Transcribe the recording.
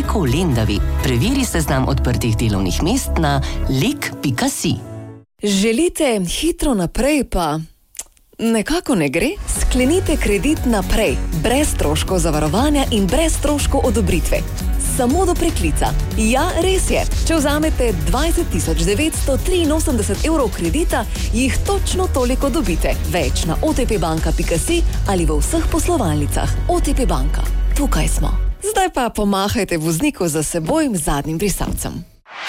Leku v Lendavi. Preveri seznam odprtih delovnih mest na lek.si. Želite hitro naprej, pa nekako ne gre? Sklenite kredit naprej, brez stroškov zavarovanja in brez stroškov odobritve. Samo do preklica. Ja, res je. Če vzamete 20.983 evrov kredita, jih točno toliko dobite. Več na otpbanka.si ali v vseh poslovalnicah. OTP banka. Tukaj smo. Zdaj pa pomahajte vozniku za seboj zadnjim brisalcem.